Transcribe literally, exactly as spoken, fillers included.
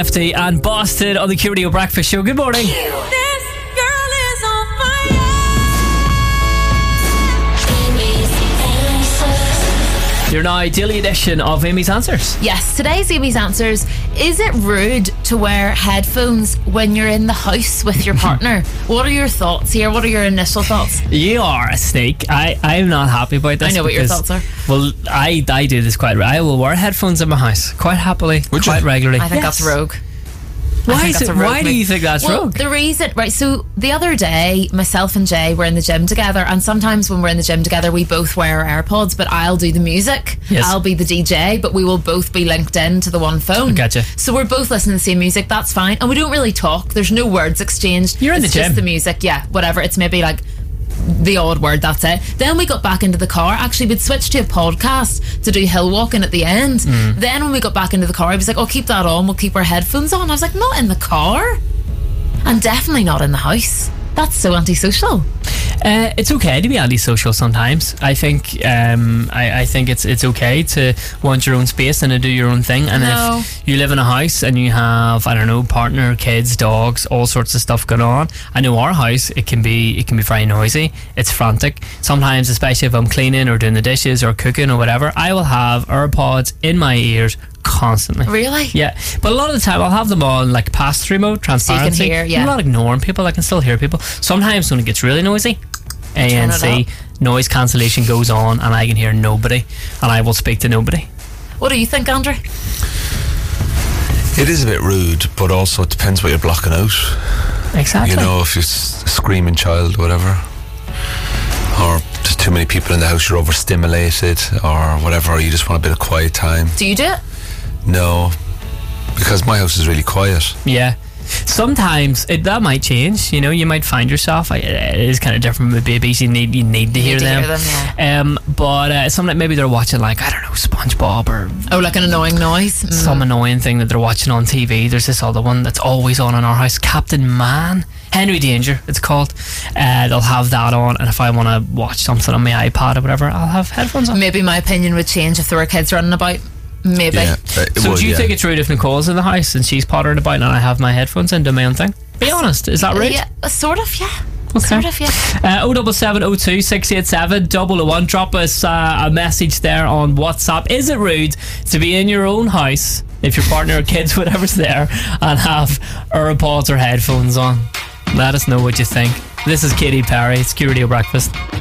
Lefty and Boston on the Q Radio Breakfast Show. Good morning. This girl is on fire. Your now daily edition of Amy's Answers. Yes, today's Amy's Answers. Is it rude to wear headphones when you're in the house with your partner? What are your thoughts here? What are your initial thoughts? You are a snake. I, I'm not happy about this. I know what your because- thoughts are. Well, I, I do this quite. I will wear headphones in my house quite happily, Would quite you? regularly. I think Yes. that's rogue. I Why think is that's it? a rogue Why do move. you think that's well, rogue? the reason, right, so the other day, myself and Jay were in the gym together, and sometimes when we're in the gym together, we both wear our AirPods, but I'll do the music. Yes. I'll be the D J, but we will both be linked in to the one phone. Gotcha. So we're both listening to the same music, that's fine. And we don't really talk. There's no words exchanged. You're in it's the gym. just the music, yeah, whatever. It's maybe like the odd word, that's it. Then we got back into the car. Actually, we'd switched to a podcast to do hill walking at the end. Mm. Then when we got back into the car, I was like, oh, keep that on, we'll keep our headphones on. I was like, not in the car, and definitely not in the house. That's so antisocial. Uh, it's okay to be antisocial sometimes. I think um, I, I think it's it's okay to want your own space and to do your own thing. And No. if you live in a house and you have, I don't know, partner, kids, dogs, all sorts of stuff going on. I know our house, it can be it can be very noisy. It's frantic. Sometimes, especially if I'm cleaning or doing the dishes or cooking or whatever, I will have AirPods in my ears constantly. Really? Yeah, but a lot of the time I'll have them on like pass-through mode, transparency. hear, yeah. I'm not ignoring people. I can still hear people. Sometimes when it gets really noisy, A N it C, noise cancellation goes on, and I can hear nobody, and I will speak to nobody. What do you think, Andrew? It is a bit rude, but also it depends what you're blocking out. Exactly. You know, if you're s- a screaming child or whatever, or there's too many people in the house, you're overstimulated or whatever, or you just want a bit of quiet time. Do you do it? No, because my house is really quiet. Yeah. Sometimes it, that might change. You know, you might find yourself. I- It is kind of different with babies. You need you need to You hear need to them. hear them, Um, but uh, something maybe they're watching like I don't know SpongeBob or Oh, like an annoying noise? Mm. some annoying thing that they're watching on T V. There's this other one that's always on in our house, Captain Man, Henry Danger it's called. Uh, they'll have that on, and if I want to watch something on my iPad or whatever, I'll have headphones on. Maybe my opinion would change if there were kids running about. Maybe. Yeah, uh, it So would, do you yeah. think it's rude if Nicole's in the house and she's pottering about and I have my headphones in, do my own thing? Be honest, is that rude? Yeah, sort of, yeah. Okay. Sort of, yeah. Uh, oh double seven oh two six eight seven double oh one. Drop us uh, a message there on WhatsApp. Is it rude to be in your own house if your partner or kids, whatever's there, and have AirPods or headphones on? Let us know what you think. This is Katy Perry. It's Q Radio Breakfast.